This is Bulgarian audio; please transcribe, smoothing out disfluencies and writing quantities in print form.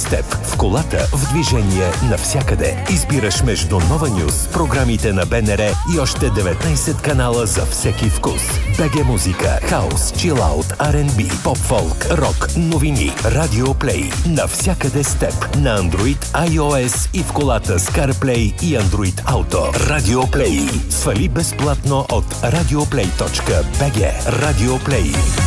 теб. В колата, в движение, навсякъде. Избираш между Нова Нюз, програмите на БНР и още 19 канала за всеки вкус. БГ музика, хаус, чилаут, R&B, поп-фолк, рок, новини, Радио Плей. Навсякъде с теб. На Android, iOS и в колата с CarPlay и Android Auto. Радио Плей. Свали безплатно от radioplay.bg. Радио Плей.